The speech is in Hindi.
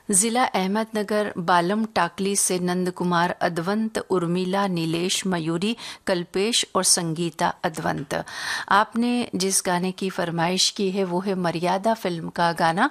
जिला अहमदनगर बालम टाकली से नंद कुमार अदवंत, उर्मिला, नीलेश, मयूरी, कल्पेश और संगीता अदवंत। आपने जिस गाने की फरमाइश की है वो है मर्यादा फिल्म का गाना